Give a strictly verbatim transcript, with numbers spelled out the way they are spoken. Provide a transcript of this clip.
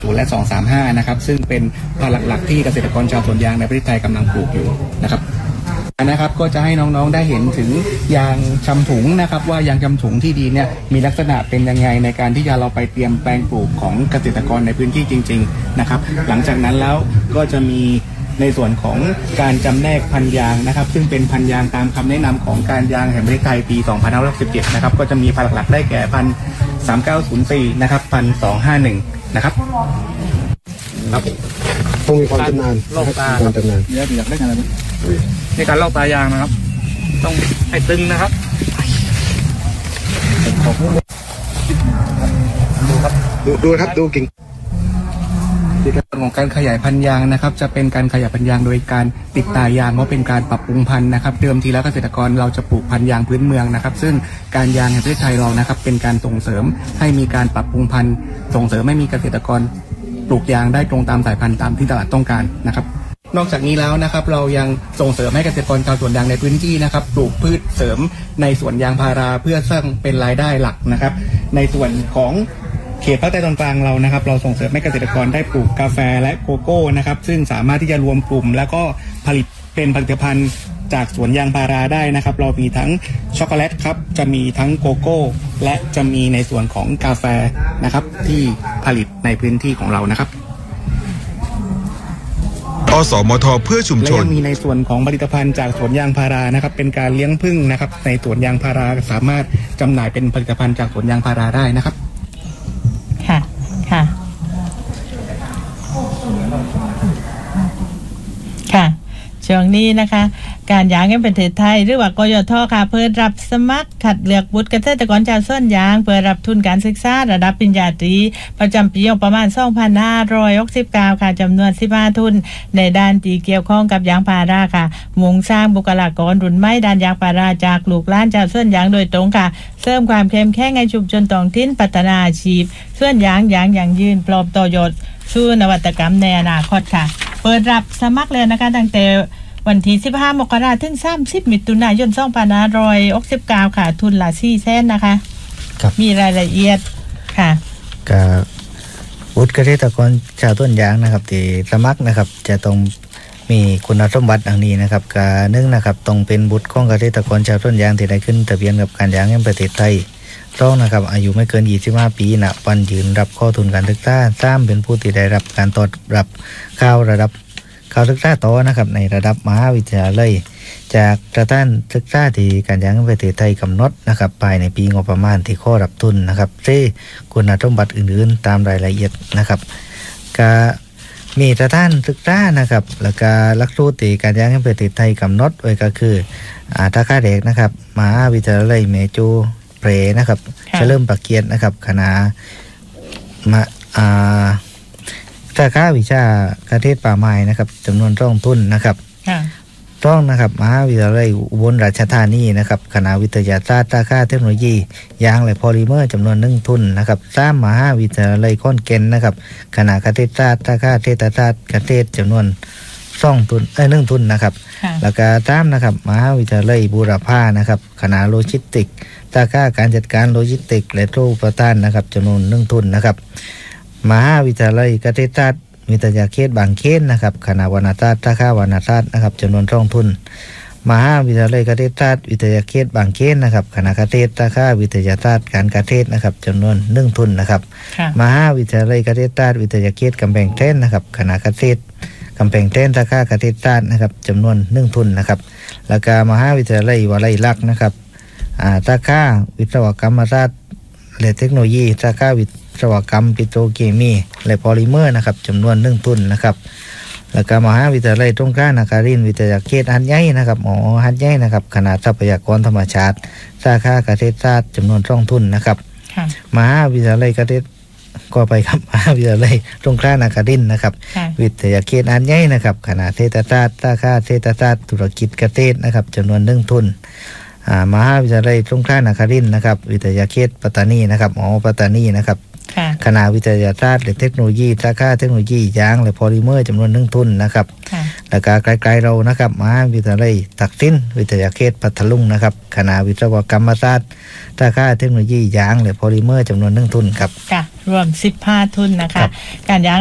และสองสามห้านะครับซึ่งเป็นพันธุ์หลักๆที่เกษตรกรชาวสวนยางในประเทศไทยกำลังปลูกอยู่นะครับนะครับก็จะให้น้องๆได้เห็นถึงยางชำถุงนะครับว่ายางชำถุงที่ดีเนี่ยมีลักษณะเป็นยังไงในการที่จะเราไปเตรียมแปลงปลูกของเกษตรกรในพื้นที่จริงๆนะครับหลังจากนั้นแล้วก็จะมีในส่วนของการจำแนกพันธุ์ยางนะครับซึ่งเป็นพันธุ์ยางตามคำแนะนำของการยางแห่งประเทศไทยปีสองพันห้าร้อยสิบเจ็ดนะครับก็จะมีพันธุ์หลักๆได้แก่พันธุ์สามเก้าศูนย์สี่นะครับพันธุ์สองห้าหนึ่งนะครับครับต้องมีความชำนาญลอกตาความชำนาญเดี๋ยวอยากได้อะไรในการลอกตายางนะครับต้องให้ตึงนะครับดูครับดูดูครับดูกิ่งของการขยายพันธุ์ยางนะครับจะเป็นการขยายพันธุ์ยางโดยการติดตายางเพราะเป็นการปรับปรุงพันธุ์นะครับเดิมทีแล้วเกษตรกรเราจะปลูกพันธุ์ยางพื้นเมืองนะครับซึ่งการยางในประเทศไทยเรานะครับเป็นการส่งเสริมให้มีการปรับปรุงพันธุ์ส่งเสริมให้มีเกษตรกรปลูกยางได้ตรงตามสายพันธุ์ตามที่ตลาดต้องการนะครับนอกจากนี้แล้วนะครับเรายังส่งเสริมให้เกษตรกรชาวสวนยางในพื้นที่นะครับปลูกพืชเสริมในสวนยางพาราเพื่อสร้างเป็นรายได้หลักนะครับในส่วนของเขตภาคใต้ตอนกลางเรานะครับเราส่งเสริมให้เกษตรกรได้ปลูกกาแฟและโกโก้นะครับซึ่งสามารถที่จะรวมกลุ่มแล้วก็ผลิตเป็นผลิตภัณฑ์จากสวนยางพาราได้นะครับเรามีทั้งช็อกโกแลตครับจะมีทั้งโกโก้และจะมีในส่วนของกาแฟนะครับที่ผลิตในพื้นที่ของเรานะครับอสมทเพื่อชุมชนและยังมีในส่วนของผลิตภัณฑ์จากสวนยางพารานะครับเป็นการเลี้ยงผึ้งนะครับในสวนยางพาราสามารถจำหน่ายเป็นผลิตภัณฑ์จากสวนยางพาราได้นะครับค่ะค่ะค่ะช่วงนี้นะคะการยางแห่งประเทศไทยหรือว่ากยทค่ะเพื่อรับสมัครคัดเลือกบุตรเกษตรกรชาวสวนยางเพื่อรับทุนการศึกษาระดับปริญญาตรีประจำปีประมาณสองพันห้าร้อยหกสิบเก้าค่ะจำนวนสิบห้าทุนในด้านที่เกี่ยวข้องกับยางพาราค่ะมุ่งสร้างบุคลากรรุ่นใหม่ด้านยางพาราจากลูกหลานชาวสวนยางโดยตรงค่ะเสริมความเข้มแข็งในชุมชนท้องถิ่นพัฒนาอาชีพสวนยางยางอย่างยืนพร้อมต่อยอดสู่นวัตกรรมในอนาคตค่ะเปิดรับสมัครเลยนะคะตั้งแต่วันที่สิบห้ามกราคมถึงสามสิบมิถุนายนสองพันห้าร้อยหกสิบเก้าค่ะทุนละสี่แสนนะคะครับมีรายละเอียดค่ะกับวุฒิเกษตรกรชาวต้นยางนะครับที่สมัครนะครับจะต้องมีคุณสมบัติดังนี้นะครับกาหนึ่งนะครับต้องเป็นบุตรของเกษตรกรชาวต้นยางที่ได้ขึ้นทะเบียนกับการยางแห่งประเทศไทยต้องนะครับอายุไม่เกินยี่สิบห้าปีนะวันยืนรับข้อทุนการศึกษาสามเป็นผู้ที่ได้รับการตรวจรับข้าวระดับข่าวศึกษาต่อนะครับในระดับมหาวิทยาลัยจากสถานศึกษาที่การยางแห่งประเทศไทยกำหนดนะครับภายในปีงบประมาณที่ข้อรับทุนนะครับที่คุณสมบัติอื่นๆตามรายละเอียดนะครับก็มีสถานศึกษานะครับแล้วก็หลักสูตรที่การยางแห่งประเทศไทยกำหนดไว้ก็คืออาท่าข้าเด็กนะครับมหาวิทยาลัยเมจูเปรนะครับเฉลิมพระเกียรตินะครับคณะมาอ่าสาขาวิชาเกษตรป่าไม้นะครับจำนวนร่องทุนนะครับร่องนะครับมหาวิทยาลัยอุบลราชธานีนะครับคณะวิทยาศาสตร์สาขาเทคโนโลยียางและพอลิเมอร์จำนวนหนึ่งทุนนะครับสามมหาวิทยาลัยขอนแก่นนะครับคณะเกษตรศาสตร์สาขาเศรษฐศาสตร์เกษตรจำนวนสองทุนเอ้ยหนึ่งทุนนะครับแล้วก็สามนะครับมหาวิทยาลัยบูรพานะครับคณะโลจิสติกส์สาขาการจัดการโลจิสติกส์และโตรประทานนะครับจำนวนหนึ่งทุนนะครับมหาวิทยาลัยเกษตรศาสตร์วิทยาเขตบางเขนนะครับคณะวรรณศาสตร์สาขาวรรณศาสตร์นะครับจำนวนสองทุนมหาวิทยาลัยเกษตรศาสตร์วิทยาเขตบางเขนนะครับคณะเกษตรสาขาวิทยาศาสตร์การเกษตรนะครับจำนวนหนึ่งทุนนะครับมหาวิทยาลัยเกษตรศาสตร์วิทยาเขตกำแพงเพชรนะครับคณะเกษตรกำแพงเพชรสาขาเกษตรศาสตร์นะครับจำนวนหนึ่งทุนนะครับแล้วก็มหาวิทยาลัยวลัยลักษณ์นะครับอ่าสาขาวิศวกรรมศาสตร์และเทคโนโลยีสาขาวิศวกรรมปิโตรเคมีและพอลิเมอร์นะครับจำนวนหนึ่งทุนนะครับแล้วก็มหาวิทยาลัยตรงกลางนครินทร์วิทยาเขตหัดใหญ่นะครับหมอหัดใหญ่นะครับคณะทรัพยากรธรรมชาติสาขาเกษตรศาสตร์จำนวนสองทุนนะครับมหาวิทยาลัยเกษตรก็ไปครับมหาวิทยาลัยตรงกลางนครินทร์นะครับวิทยาเขตหัดใหญ่นะครับคณะเศรษฐศาสตร์สาขาเศรษฐศาสตร์ธุรกิจเกษตรนะครับจำนวนหนึ่งทุนมหาวิทยาลัยตรงกลางนครินทร์นะครับวิทยาเขตปัตตานีนะครับหมอปัตตานีนะครับค่ะคณะวิทยาศาสตร์และเทคโนโลยีสาขาเทคโนโลยียางและพอลิเมอร์จำนวนหนึ่งทุนนะครับค่ะแล้วก็ใกล้ๆเรานะครับมหาวิทยาลัยตักสินวิทยาเขตพัทลุงนะครับคณะวิศวกรรมศาสตร์สาขาเทคโนโลยียางและพอลิเมอร์จำนวนหนึ่งทุนครับค่ะรวมสิบห้าทุนนะครัคะบการยาง